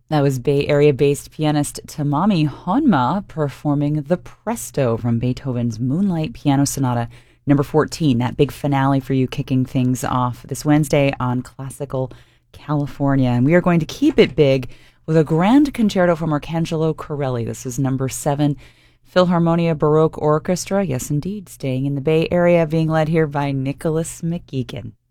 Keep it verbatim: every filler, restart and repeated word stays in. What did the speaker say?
That was Bay Area-based pianist Tamami Honma performing the Presto from Beethoven's Moonlight Piano Sonata number fourteen, that big finale for you, kicking things off this Wednesday on Classical California. And we are going to keep it big with a grand concerto from Arcangelo Corelli. This is number seven, Philharmonia Baroque Orchestra. Yes, indeed, staying in the Bay Area, being led here by Nicholas McGeegan.